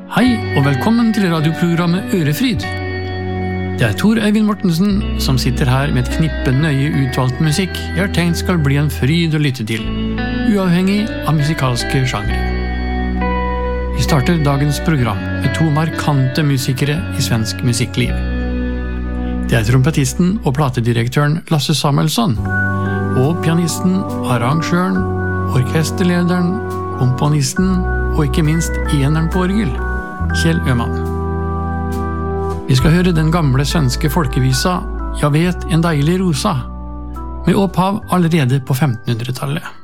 Hei og velkommen til radioprogrammet Ørefryd. Det er Tor Øyvind Mortensen som sitter her med et knippe nøye utvalgt musikk jeg har tenkt skal bli en fryd å lytte til, uavhengig av musikalske sjangre. Vi starter dagens program med to markante musikere i svensk musikkliv. Det er trompetisten og platedirektøren Lasse Samuelsson, og pianisten, arrangøren, orkesterlederen, komponisten og ikke minst eneren på orgel, Kjell Øman. Vi skal høre den gamle svenske folkevisa «Jag vet en deilig rosa», med opphav allerede på 1500-tallet.